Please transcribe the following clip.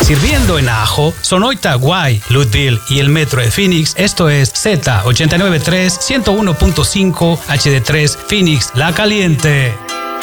sirviendo en Ajo, Sonoita, Guay, Louisville y el metro de Phoenix. Esto es Z893 101.5 HD3 Phoenix La Caliente.